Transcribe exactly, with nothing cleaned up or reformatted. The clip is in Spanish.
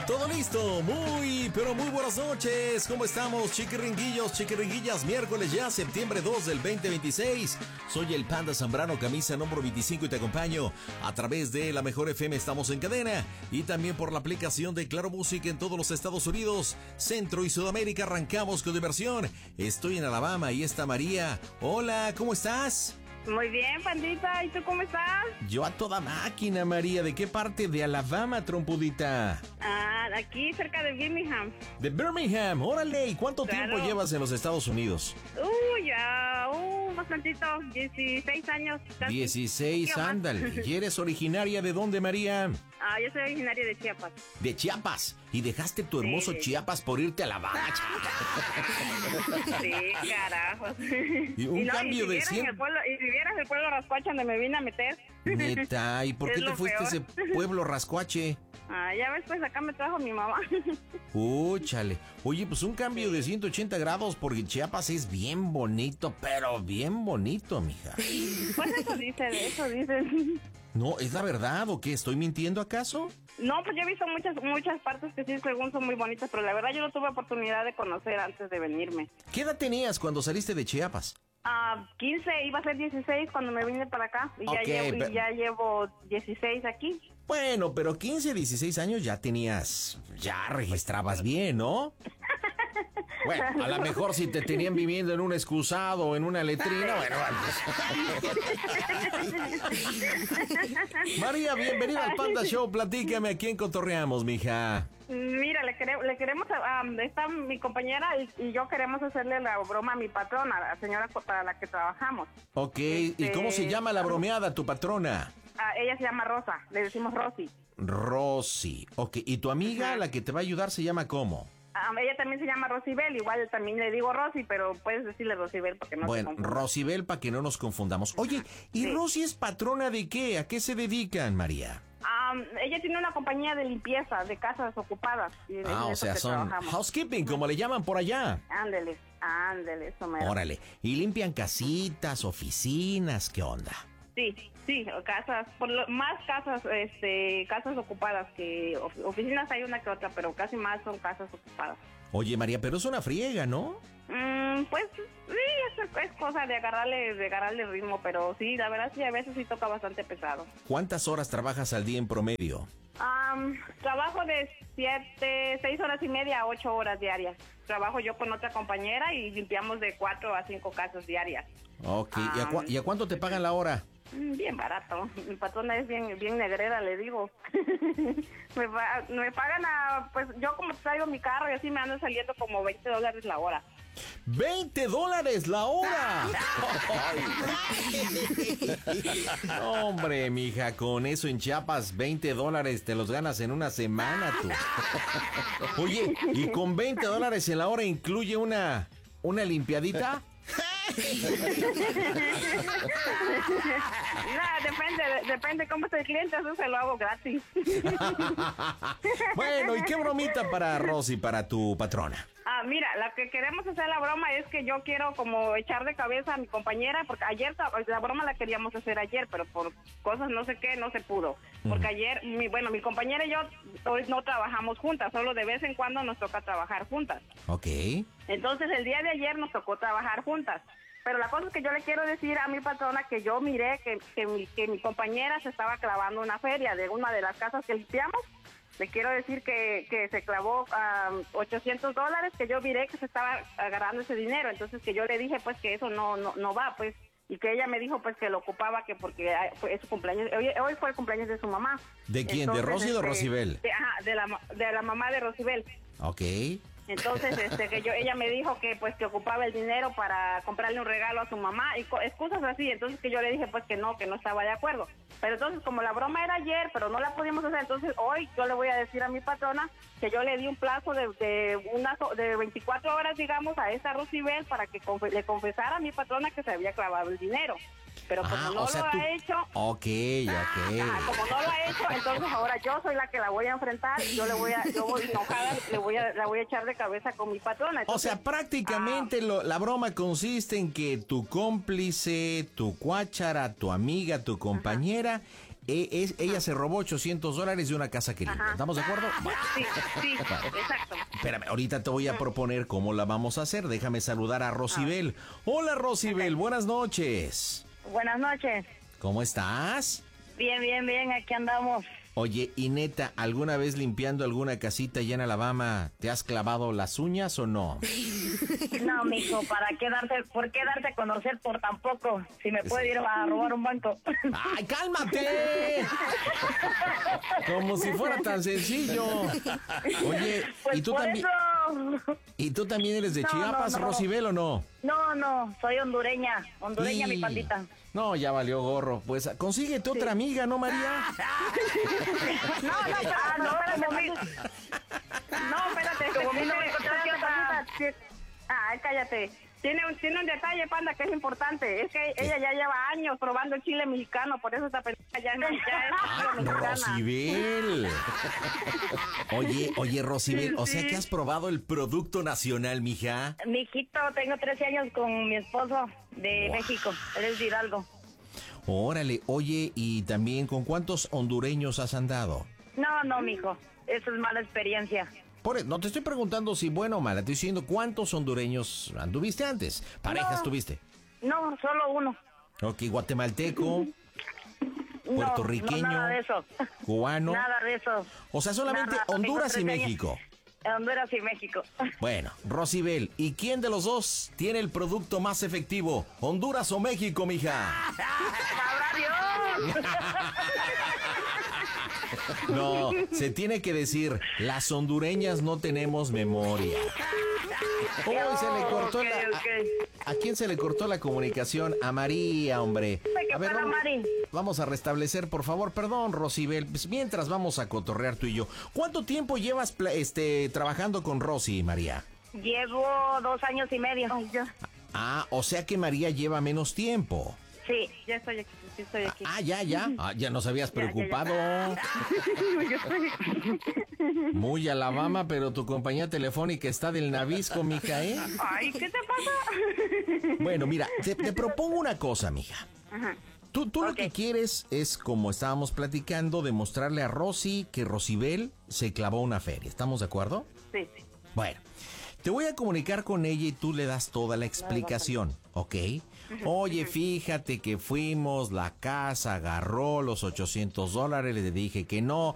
Todo listo, muy, pero muy buenas noches. ¿Cómo estamos, chiquiringuillos, chiquiringuillas? Miércoles ya, septiembre dos del veinte veintiséis. Soy el Panda Zambrano, camisa número veinticinco, y te acompaño a través de la Mejor F M. Estamos en cadena y también por la aplicación de Claro Música en todos los Estados Unidos, Centro y Sudamérica. Arrancamos con diversión. Estoy en Alabama y está María. Hola, ¿cómo estás? Muy bien, Pandita. ¿Y tú cómo estás? Yo a toda máquina, María. ¿De qué parte de Alabama, trompudita? Ah, aquí cerca de Birmingham. De Birmingham, órale. ¿Y cuánto Claro. tiempo llevas en los Estados Unidos? Uh, ya, uh, bastantito, dieciséis años. Casi. dieciséis, ¿Qué más? ándale. ¿Y eres originaria de dónde, María? Ah, yo soy originaria de Chiapas. De Chiapas. Y dejaste tu hermoso Sí. Chiapas por irte a Alabama. Sí, carajo. Y un cambio y de si vieras cien- el pueblo, y si vieras el pueblo rascuache donde me vine a meter. Neta, ¿y por Es qué te lo fuiste a ese peor. pueblo rascuache? Ah, ya ves, pues acá me trajo mi mamá. Úchale. Oye, pues un cambio de ciento ochenta grados porque Chiapas es bien bonito, pero bien bonito, mija. Pues eso dice, de eso dicen. No, ¿es la verdad o qué? ¿Estoy mintiendo acaso? No, pues yo he visto muchas muchas partes que sí, según son muy bonitas, pero la verdad yo no tuve oportunidad de conocer antes de venirme. ¿Qué edad tenías cuando saliste de Chiapas? Ah, quince, iba a ser dieciséis cuando me vine para acá y, Ok, ya, llevo, pero- y ya llevo dieciséis aquí. Bueno, pero quince, dieciséis años ya tenías, ya registrabas bien, ¿no? Bueno, a lo mejor si te tenían viviendo en un excusado o en una letrina, bueno, pues. María, bienvenida al Panda Show, platícame, ¿a quién cotorreamos, mija? Mira, le, quere- le queremos, ah, está mi compañera y, y yo queremos hacerle la broma a mi patrona, a la señora co- para la que trabajamos. Ok, ¿y Este- cómo se llama la bromeada, tu patrona? Ah, ella se llama Rosa, le decimos Rosy. Rosy. Ok, ¿y tu amiga, Ajá. la que te va a ayudar, se llama cómo? Ah, ella también se llama Rosibel, igual también le digo Rosy, pero puedes decirle Rosibel porque no se Bueno, confunda. Rosibel, para que no nos confundamos. Oye, ¿y Sí. Rosy es patrona de qué? ¿A qué se dedican, María? Ah, ella tiene una compañía de limpieza de casas ocupadas. Y en Ah, o eso sea, que son trabajamos. housekeeping, como le llaman por allá. Ándele, ándele, eso me Órale, y limpian casitas, oficinas, ¿qué onda? Sí, sí, casas, por lo, más casas, este, casas ocupadas que of- oficinas hay una que otra, pero casi más son casas ocupadas. Oye, María, pero es una friega, ¿no? Mm, pues sí, es, es cosa de agarrarle, de agarrarle ritmo, pero sí, la verdad sí, a veces sí toca bastante pesado. ¿Cuántas horas trabajas al día en promedio? Am, trabajo de siete, seis horas y media a ocho horas diarias. Trabajo yo con otra compañera y limpiamos de cuatro a cinco casas diarias. Ok, ¿y a, cua- y a cuánto te pagan la hora? Mm, Bien barato. Mi patrona es bien bien negrera, le digo. me, pa- me pagan a, pues yo como traigo mi carro y así me andan saliendo como veinte dólares la hora. ¡veinte dólares la hora! No, hombre, mija, con eso en Chiapas, veinte dólares te los ganas en una semana, tú. Oye, ¿y con veinte dólares en la hora incluye una, una limpiadita? No, depende, de- depende cómo está el cliente, eso se lo hago gratis. Bueno, ¿y qué bromita para Rosy, para tu patrona? Ah, mira, la que queremos hacer la broma es que yo quiero como echar de cabeza a mi compañera, porque ayer ta- la broma la queríamos hacer ayer, pero por cosas no sé qué, no se pudo. Porque ayer, mi, bueno, mi compañera y yo hoy no trabajamos juntas, solo de vez en cuando nos toca trabajar juntas. Ok. Entonces el día de ayer nos tocó trabajar juntas. Pero la cosa es que yo le quiero decir a mi patrona que yo miré que, que, mi, que mi compañera se estaba clavando una feria de una de las casas que limpiamos. Le quiero decir que, que se clavó um, ochocientos dólares, que yo miré que se estaba agarrando ese dinero. Entonces que yo le dije pues que eso no no, no va, pues. Y que ella me dijo pues que lo ocupaba, que porque ah, fue es su cumpleaños. Hoy, hoy fue el cumpleaños de su mamá. ¿De quién? ¿De Rosy o de Rosibel? De, ajá, de la, ma- de la mamá de Rosibel. Ok. Entonces, este, que yo, ella me dijo que pues que ocupaba el dinero para comprarle un regalo a su mamá y co- excusas así. Entonces que yo le dije pues que no, que no estaba de acuerdo. Pero entonces como la broma era ayer, pero no la pudimos hacer, entonces hoy yo le voy a decir a mi patrona que yo le di un plazo de, de unas de veinticuatro horas, digamos, a esa Rosibel para que confe- le confesara a mi patrona que se había clavado el dinero. Pero como Ah, no o sea, lo tú- ha hecho, Ok, ok. ajá, como no lo ha hecho, entonces ahora yo soy la que la voy a enfrentar y yo le voy a, yo voy enojada, le voy a, la voy a echar de cabeza con mi patrona. O Entonces, sea, prácticamente lo- la broma consiste en que tu cómplice, tu cuáchara, tu amiga, tu compañera e- es- ella se robó ochocientos dólares de una casa que limpia. Ajá. ¿Estamos de acuerdo? Bueno. Sí, sí, exacto. Espérame, ahorita te voy a proponer cómo la vamos a hacer. Déjame saludar a Rosibel. Hola, Rosibel, buenas noches. Buenas noches. ¿Cómo estás? Bien, bien, bien, aquí andamos. Oye, y neta, ¿alguna vez limpiando alguna casita allá en Alabama te has clavado las uñas o no? No, mijo, ¿para qué darte, por qué darte a conocer por tan poco? Si me puede ir a robar un banco. ¡Ay, cálmate! Como si fuera tan sencillo. Oye, Pues ¿y tú por también eso. ¿y tú también eres de No, Chiapas, no, no. Rosibel, o no? No, no, soy hondureña, hondureña Y- mi pandita. No, ya valió gorro. Pues consíguete otra amiga, ¿no, María? No, no, pero, Ah, no, no, espérate, como mi- no, espérate, Como que mi tiene- no me encontraste tiene- otra. tiene- Ah, cállate. Tiene un, tiene un detalle, Panda, que es importante. Es que ella ya lleva años probando el chile mexicano, por eso esta persona ya, no- ya es chile mexicana. Rosibel. Oye, oye, Rosibel, o sea que has probado el producto nacional, mija. Mijito, tengo trece años con mi esposo de Wow. México, él es de Hidalgo. Órale, oye, y también, ¿con cuántos hondureños has andado? No, no, mijo, eso es mala experiencia. Por, e- no te estoy preguntando si bueno o mala, te estoy diciendo cuántos hondureños anduviste antes. Parejas No. tuviste. No, solo uno. Ok, guatemalteco, puertorriqueño, No, no, nada de eso. cubano. Nada de eso. O sea, solamente Nada, Honduras y tengo trece México. años. Honduras y México. Bueno, Rosibel, ¿y quién de los dos tiene el producto más efectivo? ¿Honduras o México, mija? ¡Sabrá Dios! No, se tiene que decir, las hondureñas no tenemos memoria. Uy, se le cortó Ok, la... ok. ¿A quién se le cortó la comunicación? A María, hombre. ¿Qué A ver, pasa, vamos, Mari? vamos a restablecer, por favor. Perdón, Rosibel. Pues mientras vamos a cotorrear tú y yo. ¿Cuánto tiempo llevas pla- este, trabajando con Rosy, María? Llevo dos años y medio. Ah, o sea que María lleva menos tiempo. Sí. Ya estoy aquí, sí estoy aquí. Ah, ya, ya. Ah, ya nos habías Ya, ya, ya. preocupado. Muy Alabama, pero tu compañía telefónica está del Navisco, mija, ¿eh? Ay, ¿qué te pasa? Bueno, mira, te, te propongo una cosa, mija. Ajá. Tú, tú lo Ok. que quieres es, como estábamos platicando, demostrarle a Rosy que Rosibel se clavó una feria. ¿Estamos de acuerdo? Sí, sí. Bueno, te voy a comunicar con ella y tú le das toda la explicación, ¿ok? Oye, fíjate que fuimos, la casa agarró los ochocientos dólares, le dije que no,